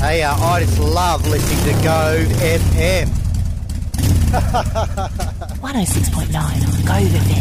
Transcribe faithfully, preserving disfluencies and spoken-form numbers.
Hey, uh, I just love listening to Go F M. one oh six point nine on Go F M.